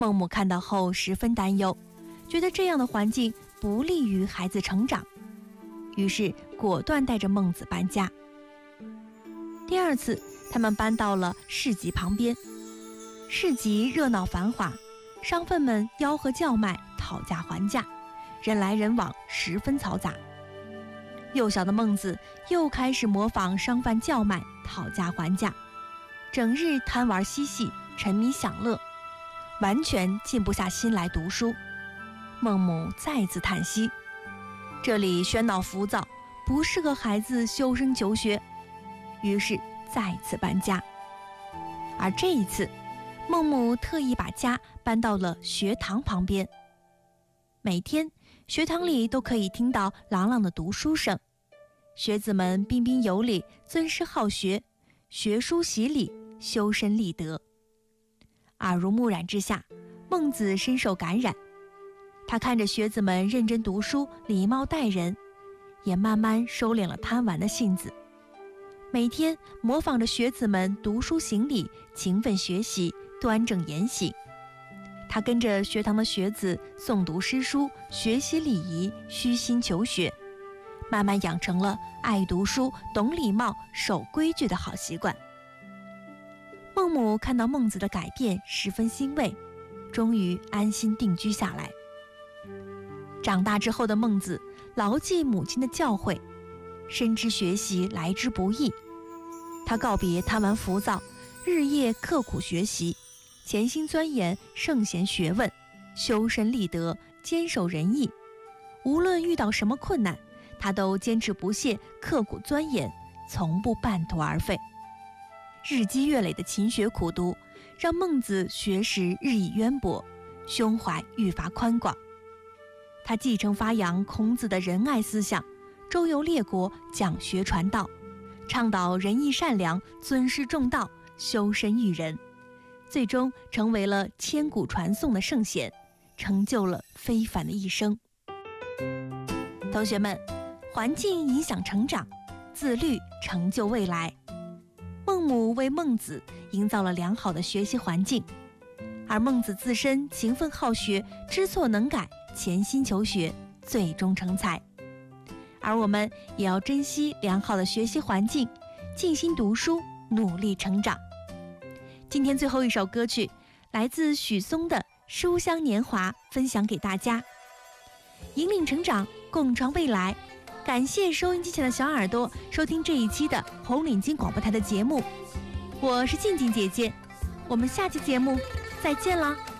孟母看到后十分担忧，觉得这样的环境不利于孩子成长，于是果断带着孟子搬家。第二次，他们搬到了市集旁边。市集热闹繁华，商贩们吆喝叫卖，讨价还价，人来人往，十分嘈杂。幼小的孟子又开始模仿商贩叫卖，讨价还价，整日贪玩嬉戏，沉迷享乐，完全静不下心来读书。孟母再次叹息，这里喧闹浮躁，不适合孩子修身求学，于是再次搬家。而这一次，孟母特意把家搬到了学堂旁边。每天学堂里都可以听到朗朗的读书声，学子们彬彬有礼，尊师好学，学书习礼，修身立德。耳濡目染之下，孟子深受感染，他看着学子们认真读书，礼貌待人，也慢慢收敛了贪玩的性子。每天模仿着学子们读书行礼，勤奋学习，端正言行。他跟着学堂的学子诵读诗书，学习礼仪，虚心求学，慢慢养成了爱读书、懂礼貌、守规矩的好习惯。孟母看到孟子的改变，十分欣慰，终于安心定居下来。长大之后的孟子牢记母亲的教诲，深知学习来之不易。他告别贪玩浮躁，日夜刻苦学习，潜心钻研圣贤学问，修身立德，坚守仁义。无论遇到什么困难，他都坚持不懈，刻苦钻研，从不半途而废。日积月累的勤学苦读，让孟子学识日益渊博，胸怀愈发宽广。他继承发扬孔子的仁爱思想，周游列国，讲学传道，倡导仁义善良，尊师重道，修身育人，最终成为了千古传颂的圣贤，成就了非凡的一生。同学们，环境影响成长，自律成就未来。孟母为孟子营造了良好的学习环境，而孟子自身勤奋好学，知错能改，潜心求学，最终成才。而我们也要珍惜良好的学习环境，静心读书，努力成长。今天最后一首歌曲来自许嵩的《书香年华》，分享给大家。引领成长，共创未来。感谢收音机前的小耳朵收听这一期的红领巾广播台的节目，我是静静姐姐，我们下期节目再见啦。